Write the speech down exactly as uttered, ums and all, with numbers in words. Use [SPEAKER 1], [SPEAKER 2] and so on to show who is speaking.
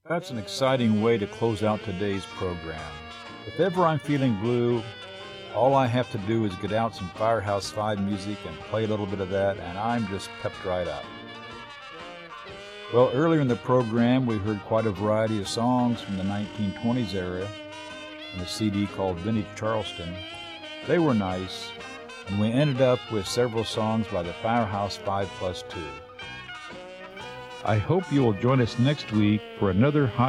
[SPEAKER 1] That's an exciting way to close out today's program. If ever I'm feeling blue, all I have to do is get out some Firehouse Five music and play a little bit of that, and I'm just pepped right up. Well, earlier in the program, we heard quite a variety of songs from the nineteen twenties era in a C D called Vintage Charleston. They were nice, and we ended up with several songs by the Firehouse Five plus two. I hope you will join us next week for another hot